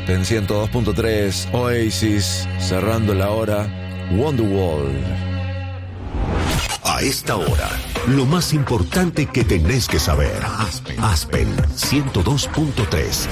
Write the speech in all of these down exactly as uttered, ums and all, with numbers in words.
En ciento dos punto tres, Oasis, cerrando la hora, Wonderwall. A esta hora, lo más importante que tenés que saber. Aspen, Aspen ciento dos punto tres.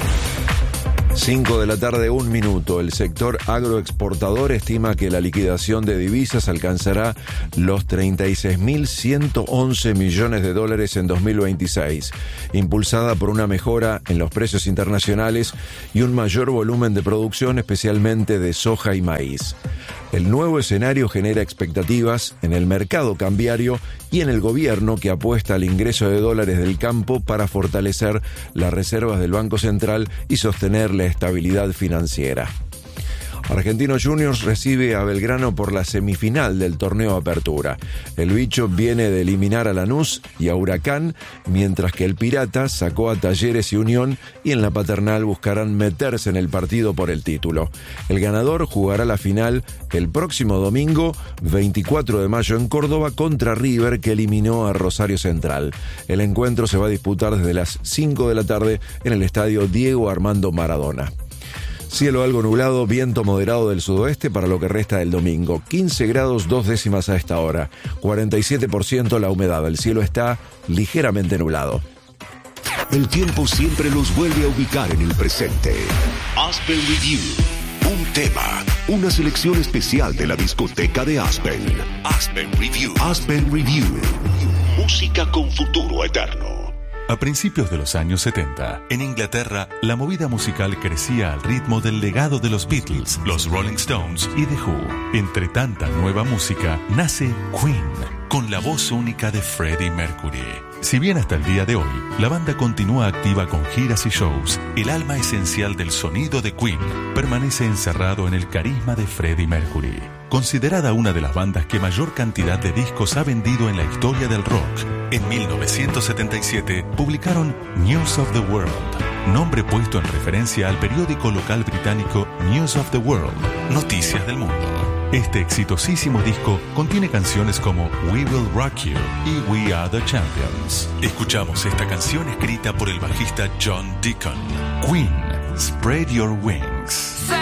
cinco de la tarde, un minuto. El sector agroexportador estima que la liquidación de divisas alcanzará los treinta y seis mil ciento once millones de dólares en dos mil veintiséis, impulsada por una mejora en los precios internacionales y un mayor volumen de producción, especialmente de soja y maíz. El nuevo escenario genera expectativas en el mercado cambiario y en el gobierno, que apuesta al ingreso de dólares del campo para fortalecer las reservas del Banco Central y sostener la estabilidad financiera. Argentinos Juniors recibe a Belgrano por la semifinal del torneo Apertura. El bicho viene de eliminar a Lanús y a Huracán, mientras que el Pirata sacó a Talleres y Unión, y en la Paternal buscarán meterse en el partido por el título. El ganador jugará la final el próximo domingo, veinticuatro de mayo, en Córdoba, contra River, que eliminó a Rosario Central. El encuentro se va a disputar desde las cinco de la tarde en el estadio Diego Armando Maradona. Cielo algo nublado, viento moderado del sudoeste para lo que resta del domingo. quince grados, dos décimas a esta hora. cuarenta y siete por ciento la humedad. El cielo está ligeramente nublado. El tiempo siempre los vuelve a ubicar en el presente. Aspen Review. Un tema, una selección especial de la discoteca de Aspen. Aspen Review. Aspen Review. Música con futuro eterno. A principios de los años setenta, en Inglaterra, la movida musical crecía al ritmo del legado de los Beatles, los Rolling Stones y The Who. Entre tanta nueva música, nace Queen, con la voz única de Freddie Mercury. Si bien hasta el día de hoy, la banda continúa activa con giras y shows, el alma esencial del sonido de Queen permanece encerrado en el carisma de Freddie Mercury. Considerada una de las bandas que mayor cantidad de discos ha vendido en la historia del rock, en mil novecientos setenta y siete publicaron News of the World, nombre puesto en referencia al periódico local británico News of the World, Noticias del Mundo. Este exitosísimo disco contiene canciones como We Will Rock You y We Are the Champions. Escuchamos esta canción escrita por el bajista John Deacon. Queen, Spread Your Wings.